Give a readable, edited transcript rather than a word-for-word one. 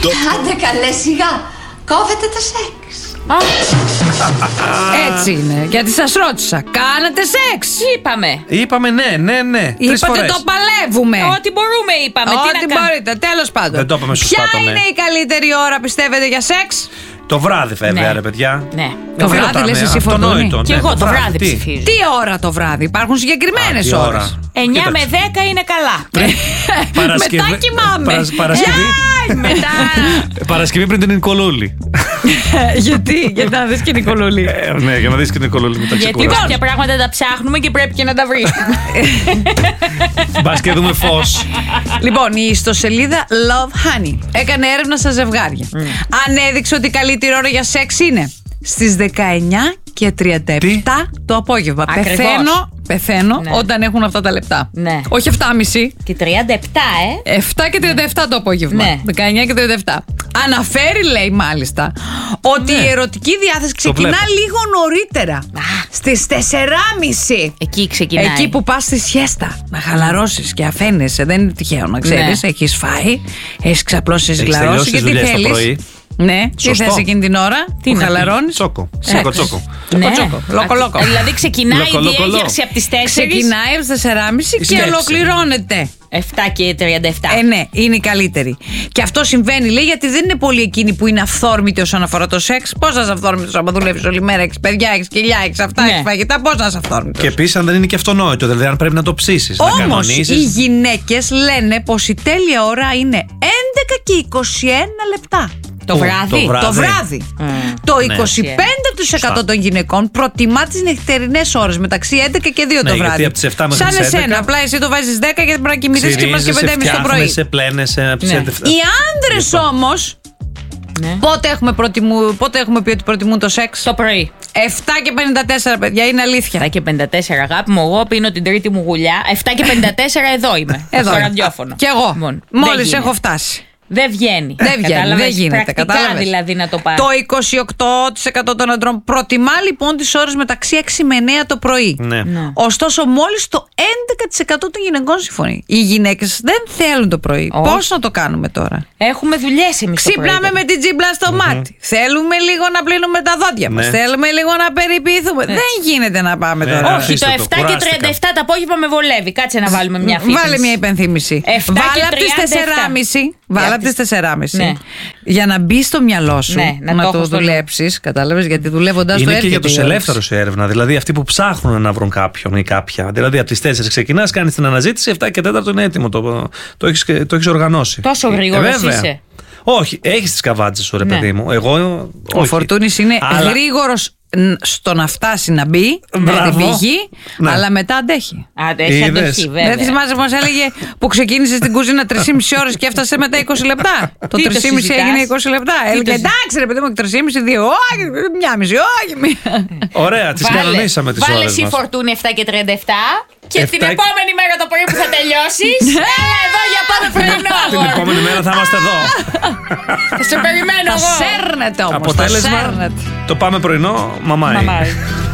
Άντε καλέ, σιγά. Κόβετε το σεξ. Έτσι είναι. Γιατί σας ρώτησα. Κάνατε σεξ? Είπαμε ναι. Είπατε το παλεύουμε. Ό,τι μπορούμε είπαμε. Ό,τι μπορείτε. Τέλος πάντων. Δεν το είπαμε σωστά. Ποια είναι η καλύτερη ώρα πιστεύετε για σεξ? Το βράδυ, βέβαια, ρε παιδιά. Ναι. Το βράδυ λες εσύ, Φορτούνη? Και εγώ το βράδυ ψηφίζω. Τι ώρα το βράδυ? Υπάρχουν συγκεκριμένες ώρες. 9 με 10 είναι καλά. Μετά κοιμάμαι. Μετά. Παρασκευή πριν την Νικολούλη. Γιατί να δεις και Νικολούλη. Ναι, για να δεις και την Νικολούλη μετά ξεκουράσει. Γιατί κάποια πράγματα τα ψάχνουμε και πρέπει και να τα βρίσκουμε. Μπας και δούμε φως. Λοιπόν, η ιστοσελίδα Love Honey έκανε έρευνα στα ζευγάρια. Ανέδειξε ότι η καλύτερη ώρα για σεξ είναι στις 19 και 37 το απόγευμα. Πεθαίνω Ναι. όταν έχουν αυτά τα λεπτά. Ναι. Όχι 7,5. Και 37, 7 και 37 το απόγευμα. Ναι. 19 και 37. Αναφέρει, λέει μάλιστα, ότι η ερωτική διάθεση ξεκινά λίγο νωρίτερα. Στις 4,5. Εκεί ξεκινάει. Εκεί που πας στη σιέστα. Να χαλαρώσεις και αφαίνεσαι. Δεν είναι τυχαίο να ξέρεις. Ναι. Έχεις φάει, έχεις ξαπλώσει, έχεις Έχεις χαλαρώσει. τελειώσει Γιατί τις δουλειές το θέλεις. πρωί. Ναι, τι Σωστό. θες εκείνη την ώρα που χαλαρώνεις? Τσόκο. Τσόκο. Τσόκο. Λόκο. Δηλαδή ξεκινάει η Λοκο. διέγερση από τις 4. Ξεκινάει από τις 4,5 και Σκέψη. ολοκληρώνεται. 7 και 37. Ναι, είναι η καλύτερη. Και αυτό συμβαίνει, λέει, γιατί δεν είναι πολλοί εκείνοι που είναι αυθόρμητοι όσον αφορά το σεξ. Πώς να είσαι αυθόρμητος άμα δουλεύεις όλη μέρα, έχεις παιδιά, έχεις κοιλιά, έχεις αυτά, Ναι. έχεις φαγητά, πώς να είσαι αυθόρμητος? Και επίσης, αν δεν είναι και αυτονόητο, δηλαδή αν πρέπει να το ψήσεις, να Όμως κανονίσεις. οι γυναίκες λένε πως η τέλεια ώρα είναι 11 και 21 λεπτά. Το βράδυ. Το βράδυ. Το Ναι. 25% των γυναικών προτιμά τις νυχτερινές ώρες μεταξύ 11 και 2 το γιατί βράδυ. από τις 7 μέχρι Σαν τις 11. εσένα. Απλά εσύ το βάζεις 10 γιατί πρέπει να κοιμηθείς και μας και 5,5 το πρωί. Φτιάχνεσαι, πλένεσαι. Οι άντρες όμως Ναι. πότε έχουμε πει ότι προτιμούν το σεξ? Το πρωί. 7 και 54, παιδιά, είναι αλήθεια. 7 και 54, αγάπη μου. Εγώ πίνω την τρίτη μου γουλιά. 7 και 54 εδώ είμαι. Εδώ. Στο ραδιόφωνο. Κι εγώ. Δεν Μόλις γίνεται. έχω φτάσει. Δεν βγαίνει. Δεν βγαίνει, Κατάλαβες, δεν γίνεται. Πρακτικά Κατάλαβες. δηλαδή να το πάρει. Το 28% των αντρών προτιμά λοιπόν τις ώρες μεταξύ 6 με 9 το πρωί. Ναι. Ωστόσο, μόλις το 11% των γυναικών συμφωνεί. Οι γυναίκες δεν θέλουν το πρωί. Όχι. Πώς να το κάνουμε τώρα? Έχουμε δουλειές εμείς. Ξυπνάμε με την τζίμπλα στο μάτι. Θέλουμε λίγο να πλύνουμε τα δόντια μας. Ναι. Θέλουμε λίγο να περιποιηθούμε. Δεν γίνεται να πάμε τώρα. Όχι. Όχι, το Αφήστε το, 7 και κουράστηκα. 37 το απόγευμα με βολεύει. Κάτσε να βάλουμε μια φύση. Βάλε μια υπενθύμηση. 7 Βάλε και από τις 37. 4,5. Βάλε από τις 4,5. Ναι. Για να μπει στο μυαλό σου. Ναι, να το να έχω το στο δουλέψεις. Κατάλαβες, γιατί δουλεύοντας το Είναι και έρχεται για τους η όρεξη. ελεύθερους η έρευνα. Δηλαδή αυτοί που ψάχνουν να βρουν κάποιον ή κάποια. Δηλαδή από τις 4 ξεκινάς, κάνεις την αναζήτηση, 7 και 4 είναι έτοιμο. Το έχεις οργανώσει. Τόσο γρήγορος βέβαια. είσαι. Όχι, έχεις τις καβάτσες σου, ρε Ναι. παιδί μου. Εγώ. Ο όχι. Φορτούνης είναι Αλλά- γρήγορος στο να φτάσει να μπει στην Μπράβο. πηγή, Ναι. αλλά μετά αντέχει. Άντε, έχει Είδες. αντοχή, βέβαια. Δεν θυμάσαι που μας έλεγε που ξεκίνησε στην κουζίνα 3,5 ώρες και έφτασε μετά 20 λεπτά. Το Τι το 3,5 συζητάς? έγινε 20 λεπτά. Έλεγε το εντάξει, ρε παιδί μου, 3,5, 2, όχι, 1,5, όχι, μία. Ωραία, τις κανονίσαμε τις Βάλε ώρες εσύ μας. Φορτούνη 7 και 37 και 7 την και- επόμενη μέρα το πρωί που θα τελειώσεις έλα εδώ για πάμε πρωινό. Την αγόρι. επόμενη μέρα θα είμαστε εδώ. Θα σε περιμένω Θα εγώ. σέρνετε όμως. Αποτέλεσμα, το πάμε πρωινό, μαμάι. Μαμάι.